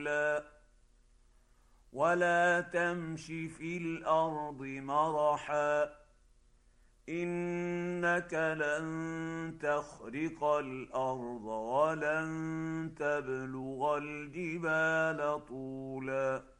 طولا ولا تمش في الارض مرحا انك لن تخرق الارض ولن تبلغ الجبال طولا